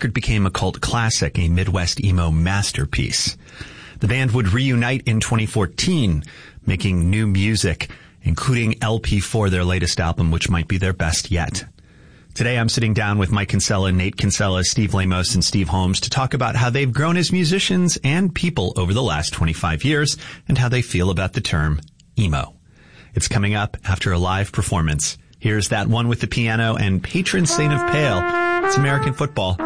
record became a cult classic, a Midwest emo masterpiece. The band would reunite in 2014, making new music, including LP4, their latest album, which might be their best yet. Today I'm sitting down with Mike Kinsella, Nate Kinsella, Steve Lamos, and Steve Holmes to talk about how they've grown as musicians and people over the last 25 years and how they feel about the term emo. It's coming up after a live performance. Here's That One with the Piano and Patron Saint of Pale. It's American football.